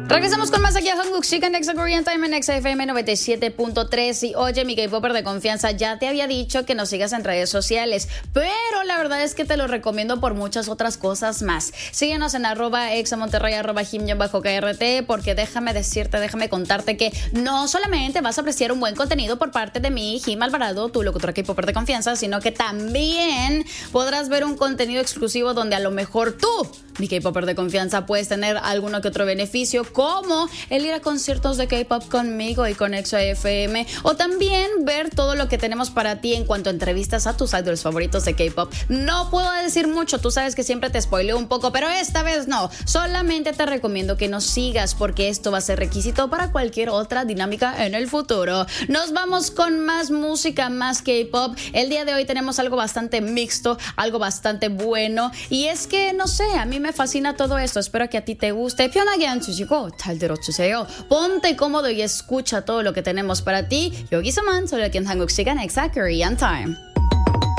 Regresamos con más aquí a Hanguk Chica en Exa Korean Time en Exa FM 97.3. Y oye, mi K-Popper de confianza, ya te había dicho que nos sigas en redes sociales, pero la verdad es que te lo recomiendo por muchas otras cosas más. Síguenos en @examonterrey, @him_krt, porque déjame contarte que no solamente vas a apreciar un buen contenido por parte de mí, Jim Alvarado, tu locutora K-Popper de confianza, sino que también podrás ver un contenido exclusivo donde a lo mejor tú, mi K-Popper de confianza, puedes tener alguno que otro beneficio, como el ir a conciertos de K-Pop conmigo y con Exa FM, o también ver todo lo que tenemos para ti en cuanto a entrevistas a tus idols favoritos de K-Pop. No puedo decir mucho, tú sabes que siempre te spoileo un poco, pero esta vez no. Solamente te recomiendo que nos sigas, porque esto va a ser requisito para cualquier otra dinámica en el futuro. Nos vamos con más música, más K-Pop. El día de hoy tenemos algo bastante mixto, algo bastante bueno, y es que, no sé, a mí me fascina todo esto. Espero que a ti te guste. 편하게 앉으시고 잘 들어주세요. Ponte cómodo y escucha todo lo que tenemos para ti. 여기서만 저녁엔 한국 시간 Exa Korean Time.